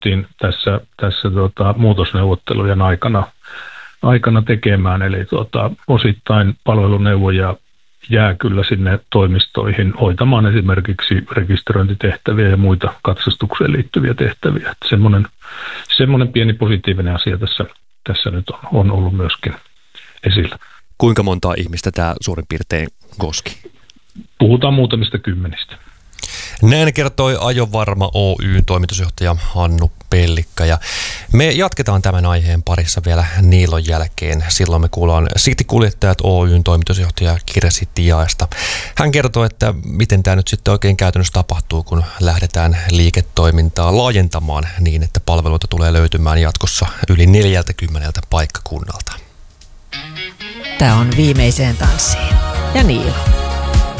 jouduttiin tässä muutosneuvottelujen aikana tekemään. Eli osittain palveluneuvoja jää kyllä sinne toimistoihin hoitamaan esimerkiksi rekisteröintitehtäviä ja muita katsastukseen liittyviä tehtäviä. Että semmoinen pieni positiivinen asia tässä nyt on ollut myöskin esillä. Kuinka montaa ihmistä tämä suurin piirtein koski? Puhutaan muutamista kymmenistä. Näin kertoi Ajovarma Oyn toimitusjohtaja Hannu Pellikka. Ja me jatketaan tämän aiheen parissa vielä Niilon jälkeen. Silloin me kuullaan Citykuljettajat Oyn toimitusjohtaja Kirsi Tiaista. Hän kertoo, että miten tämä nyt sitten oikein käytännössä tapahtuu, kun lähdetään liiketoimintaa laajentamaan niin, että palveluita tulee löytymään jatkossa yli 40 paikkakunnalta. Tämä on Viimeiseen tanssiin ja Niilo.